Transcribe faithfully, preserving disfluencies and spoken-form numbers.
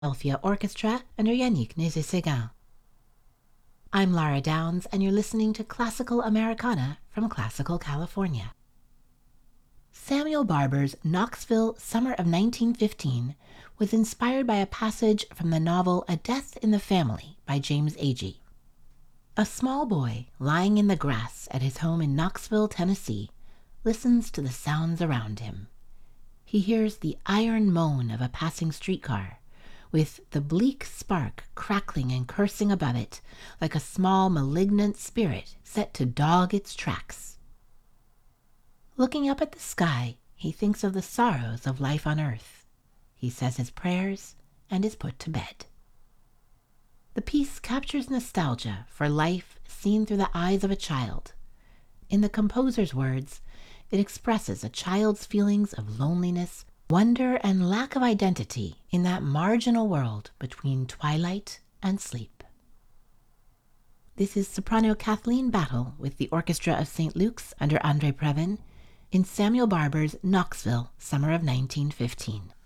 Philadelphia Orchestra under Yannick Nézet-Séguin. I'm Lara Downs, and you're listening to Classical Americana from Classical California. Samuel Barber's Knoxville Summer of nineteen fifteen was inspired by a passage from the novel A Death in the Family by James Agee. A small boy lying in the grass at his home in Knoxville, Tennessee, listens to the sounds around him. He hears the iron moan of a passing streetcar, with the bleak spark crackling and cursing above it like a small malignant spirit set to dog its tracks. Looking up at the sky, he thinks of the sorrows of life on earth. He says his prayers and is put to bed. The piece captures nostalgia for life seen through the eyes of a child. In the composer's words, it expresses a child's feelings of loneliness, wonder, and lack of identity in that marginal world between twilight and sleep. This is soprano Kathleen Battle with the Orchestra of Saint Luke's under André Previn in Samuel Barber's Knoxville, Summer of nineteen fifteen.